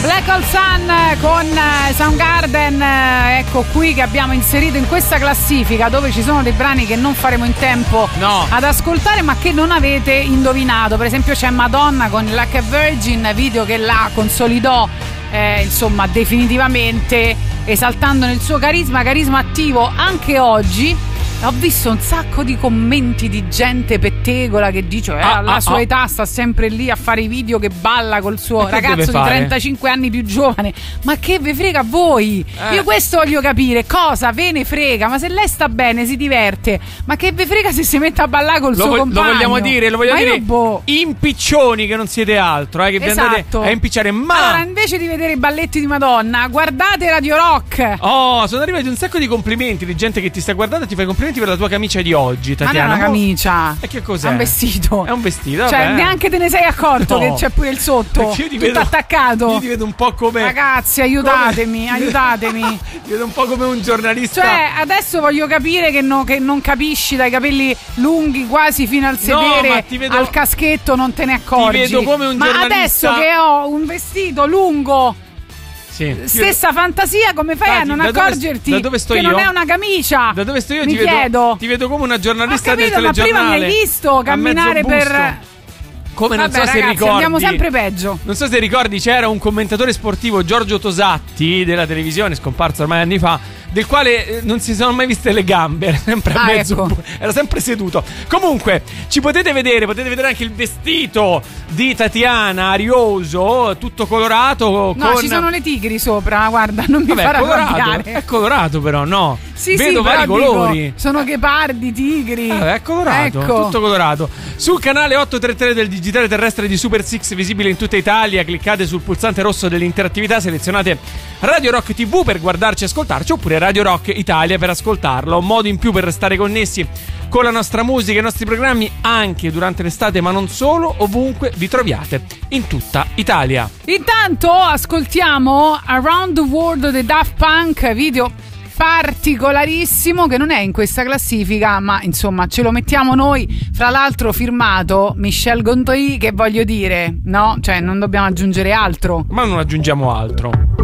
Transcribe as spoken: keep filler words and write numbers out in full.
Black Hole Sun con Soundgarden, ecco qui che abbiamo inserito in questa classifica dove ci sono dei brani che non faremo in tempo no. ad ascoltare ma che non avete indovinato. Per esempio c'è Madonna con Like a Virgin, video che la consolidò eh, insomma definitivamente, esaltando nel suo carisma, carisma attivo anche oggi. Ho visto un sacco di commenti di gente pettegola che dice eh, ah, alla ah, sua ah. età sta sempre lì a fare i video che balla col suo e ragazzo di trentacinque anni più giovane. Ma che ve frega a voi? Eh. Io questo voglio capire, cosa ve ne frega? Ma se lei sta bene, si diverte, ma che ve frega se si mette a ballare col lo suo vo- compagno? Lo vogliamo dire, lo vogliamo ma dire boh. impiccioni che non siete altro, eh, che vi esatto. andate a impicciare. Ma allora, invece di vedere i balletti di Madonna, guardate Radio Rock. Oh, sono arrivati un sacco di complimenti di gente che ti sta guardando e ti fa i complimenti per la tua camicia di oggi, Tatiana. Ma non è una camicia. E che cos'è? È un vestito. È un vestito, cioè vabbè. neanche te ne sei accorto, no, che c'è pure il sotto. Io ti tutto vedo, attaccato. Io ti vedo un po' come ragazzi, aiutatemi, come... aiutatemi. Ti vedo un po' come un giornalista. Cioè, adesso voglio capire che, no, che non capisci dai capelli lunghi quasi fino al sedere, no, ma ti vedo... al caschetto non te ne accorgi. Ti vedo come un ma giornalista. Ma adesso che ho un vestito lungo, sì. stessa fantasia, come fai Infatti, a non da accorgerti dove, da dove sto che io? non è una camicia? Da dove sto io Mi ti chiedo. vedo, ti vedo come una giornalista ho capito, del telegiornale. ma prima mi hai visto camminare per... Come non Vabbè, so se ragazzi, ricordi. andiamo sempre peggio. Non so se ricordi, c'era un commentatore sportivo, Giorgio Tosatti, della televisione, scomparso ormai anni fa, del quale non si sono mai viste le gambe, era sempre a ah, mezzo, ecco. era sempre seduto. Comunque, ci potete vedere, potete vedere anche il vestito di Tatiana arioso, tutto colorato. No, con... ci sono le tigri sopra, guarda, non mi Vabbè, farà colorato, arrabbiare. è colorato però, no? Sì, Vedo sì, vari però colori. Dico, sono ghepardi, tigri. Eh, è colorato, ecco. tutto colorato. Sul canale ottocentotrentatré del digitale terrestre di Super Six, visibile in tutta Italia, cliccate sul pulsante rosso dell'interattività, selezionate Radio Rock T V per guardarci e ascoltarci, oppure Radio Rock Italia per ascoltarlo. Un modo in più per restare connessi con la nostra musica e i nostri programmi anche durante l'estate, ma non solo, ovunque vi troviate in tutta Italia. Intanto ascoltiamo Around the World dei Daft Punk, video particolarissimo che non è in questa classifica, ma insomma ce lo mettiamo noi, fra l'altro firmato Michel Gondry, che voglio dire, no? Cioè non dobbiamo aggiungere altro. Ma non aggiungiamo altro.